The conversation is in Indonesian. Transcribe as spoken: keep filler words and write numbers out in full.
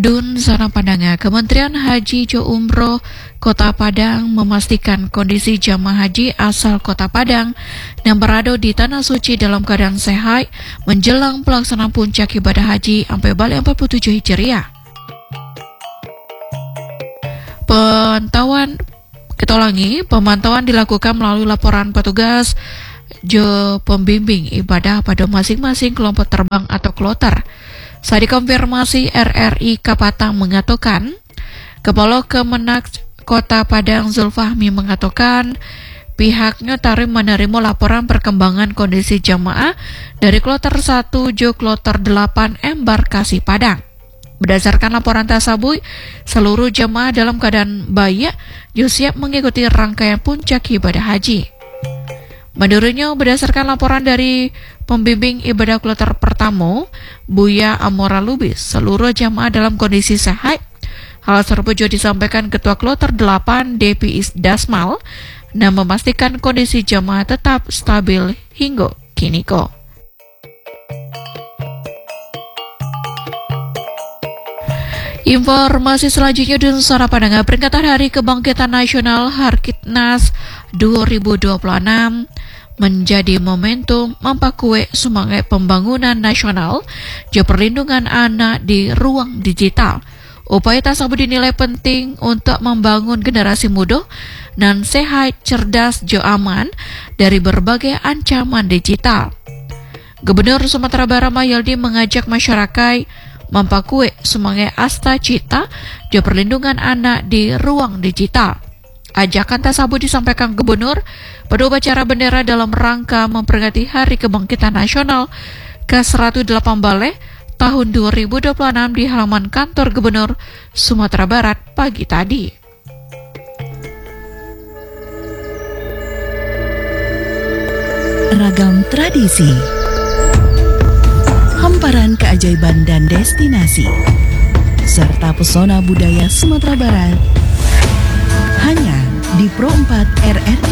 Dun Zona Padang, Kementerian Haji Jo Umroh Kota Padang memastikan kondisi jamaah haji asal Kota Padang yang berada di Tanah Suci dalam keadaan sehat menjelang pelaksanaan puncak ibadah haji sampai balik empat puluh tujuh Hijriah. Pantauan kita ulangi, pemantauan dilakukan melalui laporan petugas Jo pembimbing ibadah pada masing-masing kelompok terbang atau kloter. Saat dikonfirmasi, R R I Kapatang mengatakan, Kepala Kemenak Kota Padang Zulfahmi mengatakan, pihaknya tarif menerima laporan perkembangan kondisi jamaah dari kloter satu Jo kloter delapan embarkasi Padang. Berdasarkan laporan tersebut, seluruh jamaah dalam keadaan baik Jo siap mengikuti rangkaian puncak ibadah haji. Menurutnya, berdasarkan laporan dari pembimbing ibadah kloter pertama, Buya Amora Lubis, seluruh jamaah dalam kondisi sehat. Hal tersebut juga disampaikan Ketua Kloter delapan Depi Isdasmal dan memastikan kondisi jamaah tetap stabil hingga kini kok. Informasi selanjutnya di Nusantara Padang, peringatan Hari Kebangkitan Nasional Harkitnas dua ribu dua puluh enam menjadi momentum mempakue semangat pembangunan nasional dan perlindungan anak di ruang digital. Upaya tersebut dinilai penting untuk membangun generasi muda dan sehat, cerdas, dan aman dari berbagai ancaman digital. Gubernur Sumatera Barat Mahyildi mengajak masyarakat mempakue semangat asta cita dan perlindungan anak di ruang digital. Ajakan tersebut disampaikan Gubernur pada upacara bendera dalam rangka memperingati Hari Kebangkitan Nasional ke seratus delapan Baleh tahun dua ribu dua puluh enam di halaman kantor Gubernur Sumatera Barat pagi tadi. Ragam tradisi, hamparan keajaiban dan destinasi, serta pesona budaya Sumatera Barat hanya di Pro empat R R I